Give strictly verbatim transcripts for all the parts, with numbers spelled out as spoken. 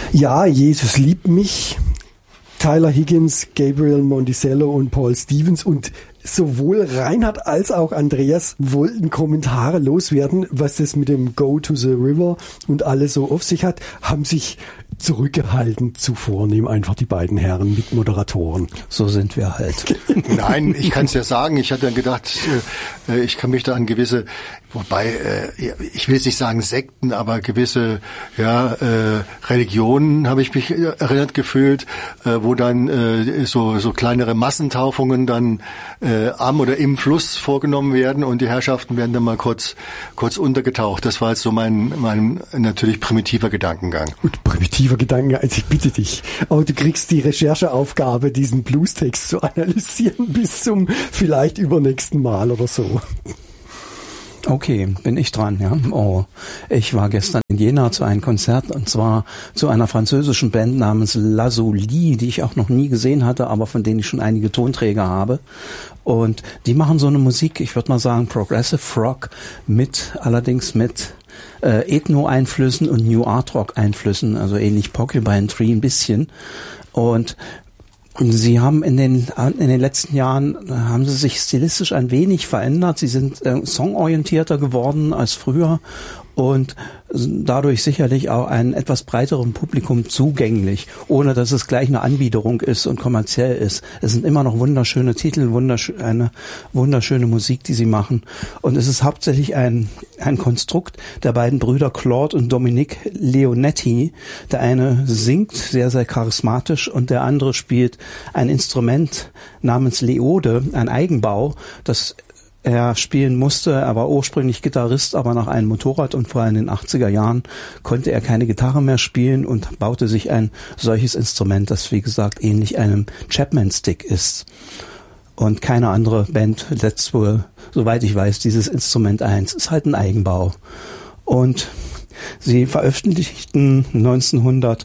Ja, Jesus liebt mich. Tyler Higgins, Gabriel Monticello und Paul Stevens und sowohl Reinhard als auch Andreas wollten Kommentare loswerden, was das mit dem Go to the River und alles so auf sich hat, haben sich zurückgehalten zu vornehm, einfach die beiden Herren mit Moderatoren. So sind wir halt. Nein, ich kann es ja sagen, ich hatte dann gedacht, äh, ich kann mich da an gewisse, wobei, äh, ich will jetzt nicht sagen Sekten, aber gewisse ja äh, Religionen habe ich mich erinnert gefühlt, äh, wo dann äh, so so kleinere Massentaufungen dann äh, am oder im Fluss vorgenommen werden und die Herrschaften werden dann mal kurz kurz untergetaucht. Das war jetzt so mein mein natürlich primitiver Gedankengang. Und primitiver Gedanke, also ich bitte dich, aber du kriegst die Rechercheaufgabe, diesen Bluestext zu analysieren bis zum vielleicht übernächsten Mal oder so. Okay, bin ich dran, ja. Oh, ich war gestern in Jena zu einem Konzert und zwar zu einer französischen Band namens Lazuli, die ich auch noch nie gesehen hatte, aber von denen ich schon einige Tonträger habe. Und die machen so eine Musik, ich würde mal sagen Progressive Rock, mit allerdings mit äh, Ethno-Einflüssen und New Art Rock-Einflüssen, also ähnlich Porcupine Tree ein bisschen. Und Sie haben in den in den letzten Jahren haben sie sich stilistisch ein wenig verändert. Sie sind äh, songorientierter geworden als früher und dadurch sicherlich auch einem etwas breiteren Publikum zugänglich, ohne dass es gleich eine Anbiederung ist und kommerziell ist. Es sind immer noch wunderschöne Titel, wunderschö- eine wunderschöne Musik, die sie machen. Und es ist hauptsächlich ein ein Konstrukt der beiden Brüder Claude und Dominique Leonetti. Der eine singt sehr, sehr charismatisch und der andere spielt ein Instrument namens Leode, ein Eigenbau, das er spielen musste. Er war ursprünglich Gitarrist, aber nach einem Motorradunfall in den achtziger Jahren konnte er keine Gitarre mehr spielen und baute sich ein solches Instrument, das wie gesagt ähnlich einem Chapman-Stick ist. Und keine andere Band setzt wohl, soweit ich weiß, dieses Instrument ein. Es ist halt ein Eigenbau. Und sie veröffentlichten neunzehnhundert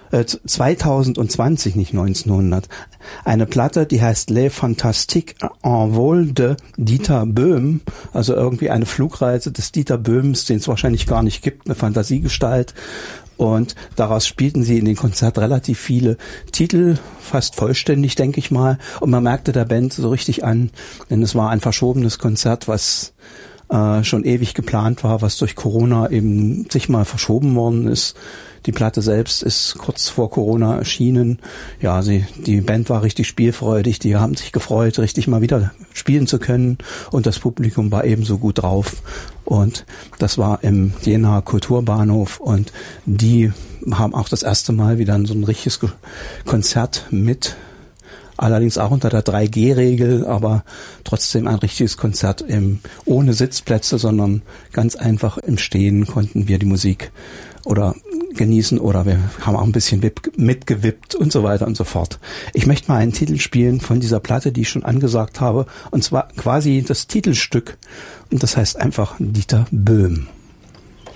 zweitausendzwanzig, nicht neunzehnhundert, eine Platte, die heißt Les Fantastiques en Vol de Dieter Böhm, also irgendwie eine Flugreise des Dieter Böhms, den es wahrscheinlich gar nicht gibt, eine Fantasiegestalt. Und daraus spielten sie in den Konzert relativ viele Titel, fast vollständig, denke ich mal. Und man merkte der Band so richtig an, denn es war ein verschobenes Konzert, was äh, schon ewig geplant war, was durch Corona eben zigmal verschoben worden ist. Die Platte selbst ist kurz vor Corona erschienen. Ja, sie, die Band war richtig spielfreudig, die haben sich gefreut, richtig mal wieder spielen zu können und das Publikum war ebenso gut drauf. Und das war im Jenaer Kulturbahnhof und die haben auch das erste Mal wieder so ein richtiges Konzert mit, allerdings auch unter der drei G Regel, aber trotzdem ein richtiges Konzert im, ohne Sitzplätze, sondern ganz einfach im Stehen konnten wir die Musik oder genießen oder wir haben auch ein bisschen mitgewippt und so weiter und so fort. Ich möchte mal einen Titel spielen von dieser Platte, die ich schon angesagt habe, und zwar quasi das Titelstück und das heißt einfach Dieter Böhm.